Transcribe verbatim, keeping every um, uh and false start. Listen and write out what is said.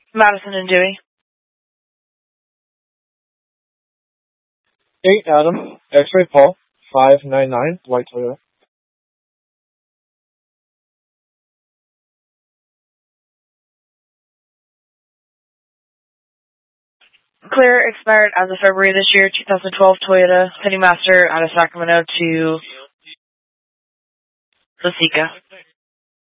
Madison and Dewey. eight Adam, X-Ray Paul, five nine nine, white Toyota. Clear expired as of February this year, twenty twelve Toyota Pennymaster out of Sacramento to Sosika.